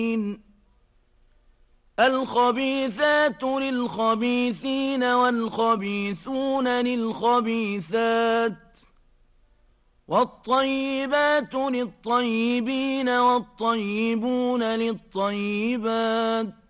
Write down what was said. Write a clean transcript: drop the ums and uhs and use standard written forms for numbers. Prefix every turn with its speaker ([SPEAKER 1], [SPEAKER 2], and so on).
[SPEAKER 1] الخبيثات للخبيثين والخبيثون للخبيثات والطيبات للطيبين والطيبون للطيبات